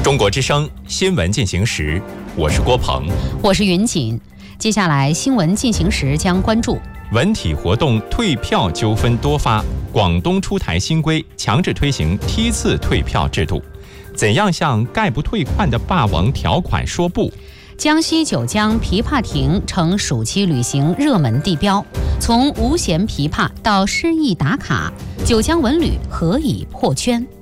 中国之声新闻进行时，我是郭鹏， 我是云锦。接下来新闻进行时将关注文体活动退票纠纷多发，广东出台新规，强制推行梯次退票制度。怎样向概不退款的霸王条款说不？ 江西九江琵琶亭成暑期旅行热门地标，从无弦琵琶到诗意打卡，九江文旅何以破圈？